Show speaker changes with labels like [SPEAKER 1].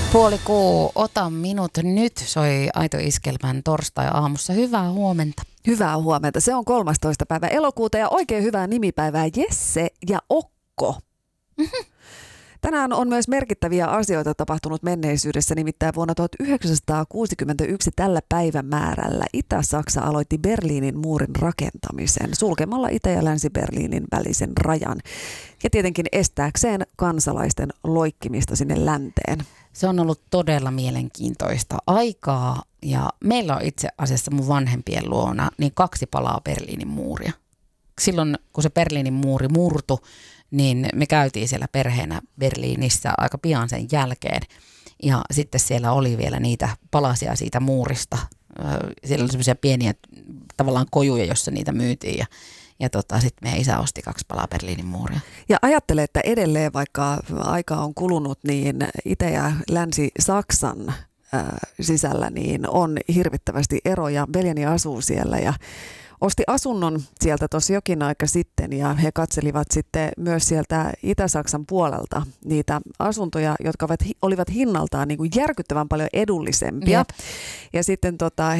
[SPEAKER 1] 5:30, ota minut nyt, soi Aito Iskelmän torstai-aamussa. Hyvää huomenta.
[SPEAKER 2] Hyvää huomenta. Se on 13. päivä elokuuta ja oikein hyvää nimipäivää Jesse ja Okko. Mm-hmm. Tänään on myös merkittäviä asioita tapahtunut menneisyydessä, nimittäin vuonna 1961 tällä päivämäärällä Itä-Saksa aloitti Berliinin muurin rakentamisen sulkemalla Itä- ja Länsi-Berliinin välisen rajan ja tietenkin estääkseen kansalaisten loikkimista sinne länteen.
[SPEAKER 1] Se on ollut todella mielenkiintoista aikaa ja meillä on itse asiassa mun vanhempien luona niin 2 palaa Berliinin muuria. Silloin kun se Berliinin muuri murtui, niin me käytiin siellä perheenä Berliinissä aika pian sen jälkeen. Ja sitten siellä oli vielä niitä palasia siitä muurista. Siellä oli semmoisia pieniä tavallaan kojuja, jossa niitä myytiin. Ja sitten meidän isä osti 2 palaa Berliinin muuria.
[SPEAKER 2] Ja ajattele, että edelleen vaikka aika on kulunut, niin Itä- ja Länsi-Saksan sisällä niin on hirvittävästi eroja. Veljeni asuu siellä ja osti asunnon sieltä tuossa jokin aika sitten ja he katselivat sitten myös sieltä Itä-Saksan puolelta niitä asuntoja, jotka olivat hinnaltaan niin kuin järkyttävän paljon edullisempia. Jep. Ja sitten